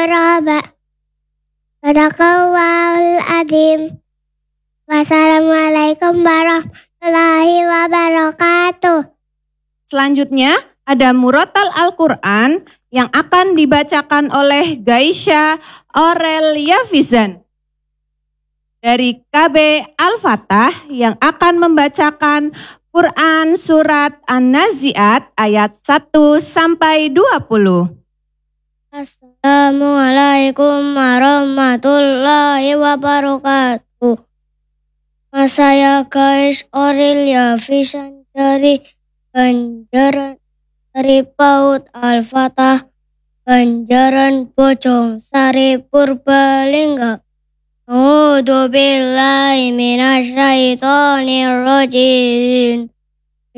ghuraba. Sadaqallahul adzim. Wassalamualaikum warahmatullahi wabarakatuh. Selanjutnya ada murotal Al-Quran yang akan dibacakan oleh Gaisha Aurelia Fizan dari KB Al-Fatah yang akan membacakan Quran Surat An-Nazi'at ayat 1 sampai 20. Assalamualaikum warahmatullahi wabarakatuh. Saya guys Aurelia Fizan dari Banjaran, dari PAUD Al-Fatah, Banjaran Bojong Sari Purbalingga. A'udzu billahi minasyaitonir rajim.